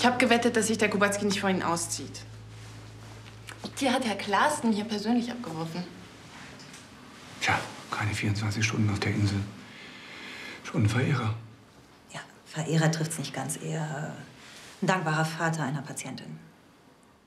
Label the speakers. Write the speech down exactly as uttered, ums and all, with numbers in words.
Speaker 1: Ich habe gewettet, dass sich der Kubacki nicht vor Ihnen auszieht. Die hat Herr Klaassen hier persönlich abgeworfen.
Speaker 2: Tja, keine vierundzwanzig Stunden auf der Insel. Schon ein Verehrer.
Speaker 3: Ja, Verehrer trifft's nicht ganz. Eher ein dankbarer Vater einer Patientin.